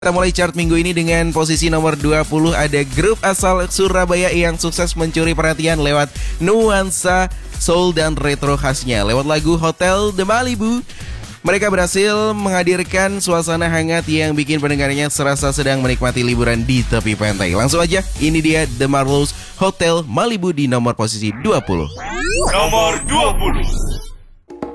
Kita mulai chart minggu ini dengan posisi nomor 20 ada grup asal Surabaya yang sukses mencuri perhatian lewat nuansa soul dan retro khasnya. Lewat lagu Hotel The Malibu, mereka berhasil menghadirkan suasana hangat yang bikin pendengarnya serasa sedang menikmati liburan di tepi pantai. Langsung aja, ini dia The Marlows Hotel Malibu di nomor posisi 20. Nomor 20.